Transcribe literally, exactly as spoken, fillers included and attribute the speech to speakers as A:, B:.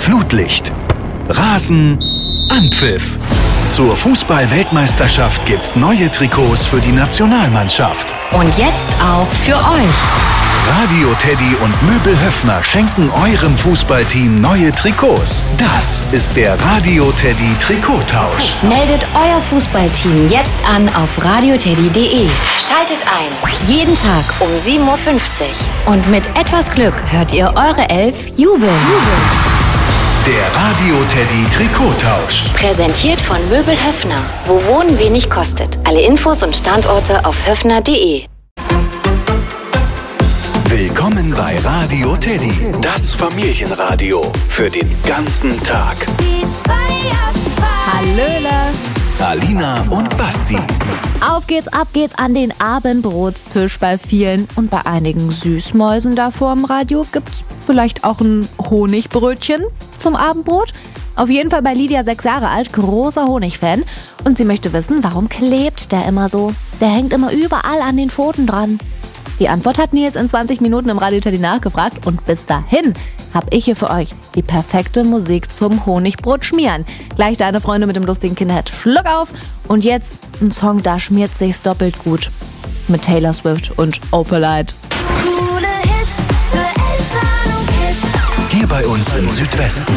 A: Flutlicht, Rasen, Anpfiff. Zur Fußball-Weltmeisterschaft gibt's neue Trikots für die Nationalmannschaft.
B: Und jetzt auch für euch.
A: Radio Teddy und Möbel Höffner schenken eurem Fußballteam neue Trikots. Das ist der Radio Teddy Trikottausch.
B: Meldet euer Fußballteam jetzt an auf radioteddy punkt de. Schaltet ein. Jeden Tag um sieben Uhr fünfzig. Und mit etwas Glück hört ihr eure Elf jubeln.
A: Der Radio Teddy Trikottausch.
B: Präsentiert von Möbel Höffner. Wo Wohnen wenig kostet. Alle Infos und Standorte auf höffner punkt de.
A: Willkommen bei Radio Teddy, das Familienradio für den ganzen Tag.
C: Die zwei ab zwei.
D: Hallöle!
A: Alina und Basti.
D: Auf geht's, ab geht's an den Abendbrotstisch bei vielen und bei einigen Süßmäusen da vorm Radio gibt's vielleicht auch ein Honigbrötchen zum Abendbrot. Auf jeden Fall bei Lydia, sechs Jahre alt, großer Honigfan. Und sie möchte wissen, warum klebt der immer so? Der hängt immer überall an den Pfoten dran. Die Antwort hat Nils in zwanzig Minuten im Radio Teddy nachgefragt und bis dahin habe ich hier für euch die perfekte Musik zum Honigbrot schmieren. Gleich deine Freunde mit dem lustigen Kinderhit Schluck auf und jetzt ein Song, da schmiert sich's doppelt gut mit Taylor Swift und Opalite.
C: Coole Hits für Eltern und Kids.
A: Hier bei uns im Südwesten.